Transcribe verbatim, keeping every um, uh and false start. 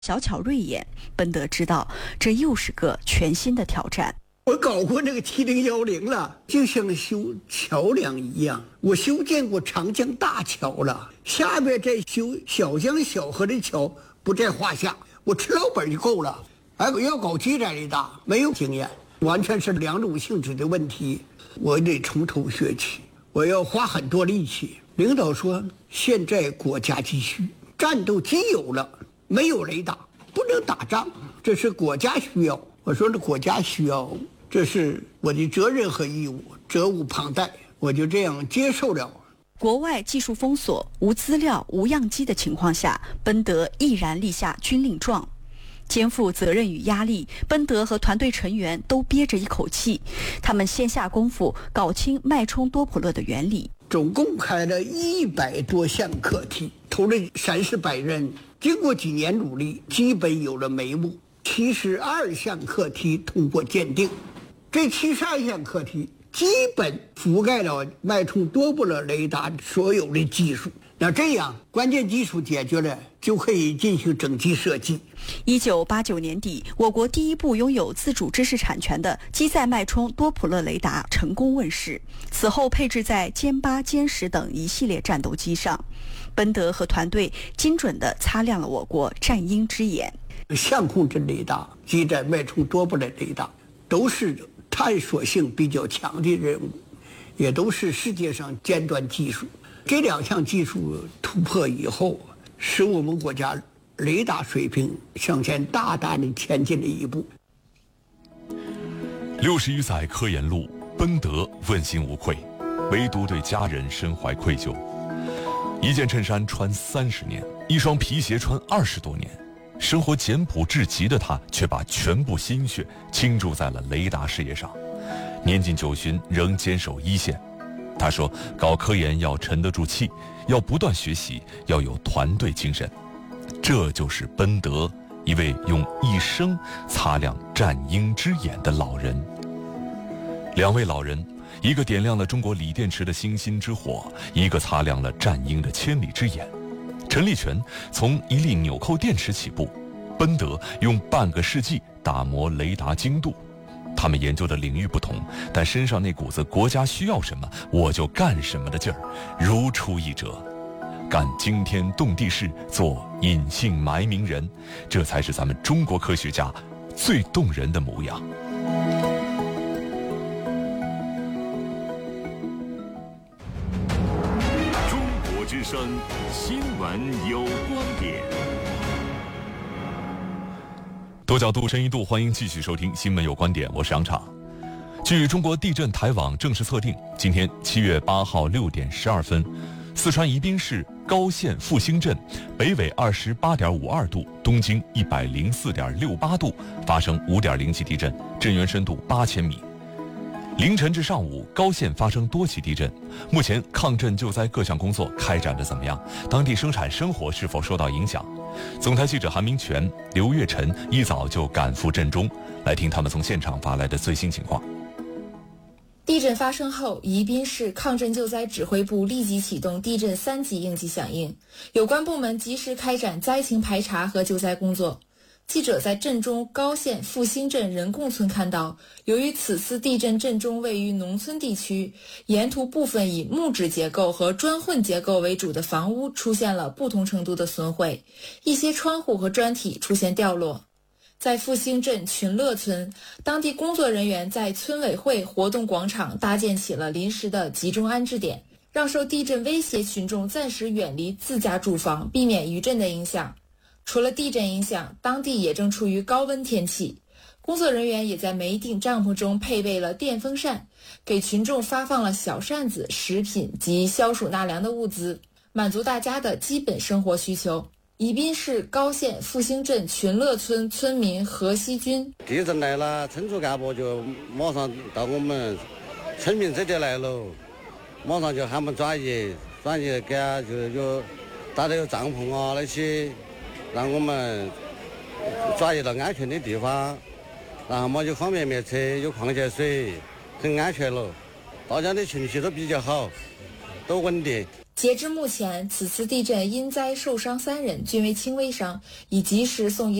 小巧锐眼，奔德知道这又是个全新的挑战。 我搞过那个七零一零了，就像修桥梁一样。我修建过长江大桥了，下面再修小江小河的桥不在话下。我吃老本就够了，还要搞基载雷达，没有经验，完全是两种性质的问题。我得从头学起，我要花很多力气。领导说，现在国家急需，战斗机有了，没有雷达不能打仗，这是国家需要。我说这国家需要，这是我的责任和义务，责无旁贷。我就这样接受了。 国外技术封锁、无资料、无样机的情况下，奔德毅然立下军令状。肩负责任与压力，奔德和团队成员都憋着一口气。他们先下功夫搞清脉冲多普勒的原理。 总共开了一百多项课题，投了三四百人。经过几年努力，基本有了眉目。七十二项课题通过鉴定，这七十二项课题基本覆盖了脉冲多普勒雷达所有的技术。那这样关键技术解决了，就可以进行整机设计。 一九八九年底，我国第一部拥有自主知识产权的机载脉冲多普勒雷达成功问世，此后配置在歼八、歼十等一系列战斗机上。奔德和团队精准地擦亮了我国战鹰之眼。 相控阵雷达、机载脉冲多普勒雷达都是探索性比较强的任务，也都是世界上尖端技术。这两项技术突破以后，使我们国家雷达水平向前大大的前进了一步。 六十余载科研路，奔德问心无愧，唯独对家人深怀愧疚。一件衬衫穿三十年，一双皮鞋穿二十多年，生活简朴至极的他，却把全部心血倾注在了雷达事业上。年近九旬，仍坚守一线。他说，搞科研要沉得住气，要不断学习，要有团队精神。这就是奔德，一位用一生擦亮战鹰之眼的老人。两位老人，一个点亮了中国锂电池的星星之火，一个擦亮了战鹰的千里之眼。陈立全从一粒纽扣电池起步，奔德用半个世纪打磨雷达精度。他们研究的领域不同，但身上那股子国家需要什么我就干什么的劲儿如出一辙。干惊天动地事，做隐姓埋名人，这才是咱们中国科学家最动人的模样。 中国之声新闻有观点。 多角度、深一度，欢迎继续收听《新闻有观点》，我是杨畅。据中国地震台网正式测定，今天七月八号六点十二分，四川宜宾市高县复兴镇北纬二十八点五二度，东经一百零四点六八度发生五点零级地震，震源深度八千米。凌晨至上午，高县发生多起地震。目前抗震救灾各项工作开展得怎么样？当地生产生活是否受到影响？总台记者韩明全、刘月晨一早就赶赴震中，来听他们从现场发来的最新情况。 地震发生后，宜宾市抗震救灾指挥部立即启动地震三级应急响应，有关部门及时开展灾情排查和救灾工作。记者在镇中高县复兴镇仁贡村看到，由于此次地震震中位于农村地区，沿途部分以木质结构和砖混结构为主的房屋出现了不同程度的损毁，一些窗户和砖体出现掉落。在复兴镇群乐村，当地工作人员在村委会活动广场搭建起了临时的集中安置点，让受地震威胁群众暂时远离自家住房，避免余震的影响。除了地震影响，当地也正处于高温天气，工作人员也在每顶帐篷中配备了电风扇，给群众发放了小扇子、食品及消暑纳凉的物资，满足大家的基本生活需求。宜宾市高县复兴镇群乐村村民何锡军： 地震来了，村组干部就马上到我们村民这里来了，马上就喊我们转移，转移给啊就有搭的有帐篷啊那些，让我们转移到安全的地方，然后嘛就方便面吃，有矿泉水，很安全了。大家的情绪都比较好，都稳定。 截至目前，此次地震因灾受伤三人，均为轻微伤，已及时送医。